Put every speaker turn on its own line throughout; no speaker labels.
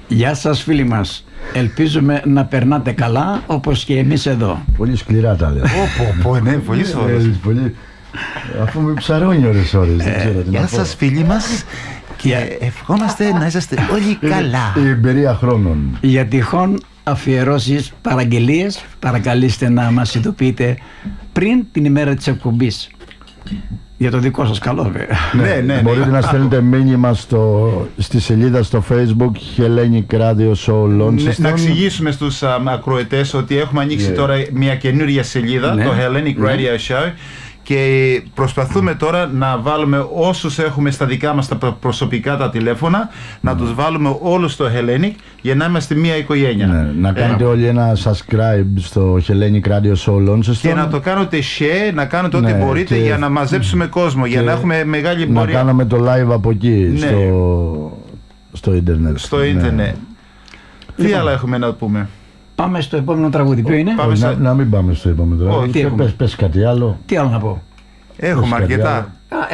Γεια σας φίλοι μας. Ελπίζουμε να περνάτε καλά όπως και εμείς εδώ.
Πολύ σκληρά τα λέω.
Ναι, πολύ σοβαρό.
Αφού με ψαρώνει ώρες.
Γεια σας φίλοι μας και ευχόμαστε να είσαστε όλοι καλά.
Η εμπειρία χρόνων.
Για τυχόν αφιερώσεις, παραγγελίες, παρακαλείστε να μας ειδοποιείτε πριν την ημέρα της εκπομπής. Για το δικό σας καλό βέβαια.
Ναι.
Μπορείτε να στέλνετε μήνυμα στη σελίδα στο Facebook Hellenic Radio Show Launceston.
Να εξηγήσουμε στους ακροατές ότι έχουμε ανοίξει τώρα μια καινούργια σελίδα, το Hellenic Radio Show, και προσπαθούμε τώρα να βάλουμε όσους έχουμε στα δικά μας τα προσωπικά τα τηλέφωνα, να τους βάλουμε όλους στο Hellenic για να είμαστε μια οικογένεια.
Να κάνετε όλοι ένα subscribe στο Hellenic Radio Show Launceston.
Και να το κάνετε share, να κάνετε ό,τι μπορείτε για να μαζέψουμε κόσμο, για να έχουμε μεγάλη πορεία.
Να κάνουμε το live από εκεί, στο ίντερνετ.
Στο ίντερνετ. Τι άλλα έχουμε να πούμε?
Πάμε στο επόμενο τραγούδι. Ποιο είναι?
Να μην πάμε στο επόμενο τραγούδι. Πες κάτι άλλο.
Τι άλλο να πω?
Έχουμε αρκετά.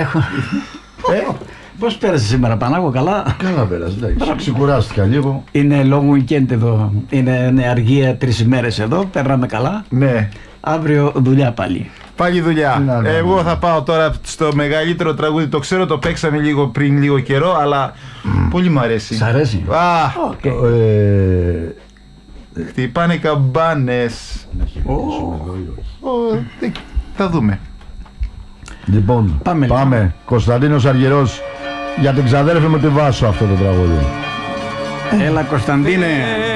Πώς πέρασε σήμερα Πανάγο? Καλά.
Καλά πέρασε, εντάξει. Ξεκουράστηκα λίγο.
Είναι long weekend εδώ. Είναι αργία 3 ημέρες εδώ. Περνάμε καλά.
Ναι.
Αύριο δουλειά πάλι.
Πάλι δουλειά. Εγώ θα πάω τώρα στο μεγαλύτερο τραγούδι. Το ξέρω, το παίξαμε πριν λίγο καιρό, αλλά πολύ μου αρέσει.
Σ' αρέσει?
Χτυπάνε καμπάνες. Θα δούμε.
Λοιπόν, πάμε. Κωνσταντίνος Αργυρός. Για την ξαδέρφη μου τη Βάσο αυτό το τραγούδι.
Έλα Κωνσταντίνε.